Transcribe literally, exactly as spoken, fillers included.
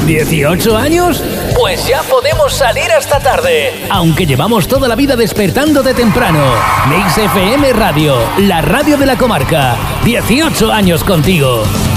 ¿dieciocho años? Pues ya podemos salir hasta tarde, aunque llevamos toda la vida despertándote temprano. Mix F M Radio, la radio de la comarca. dieciocho años contigo.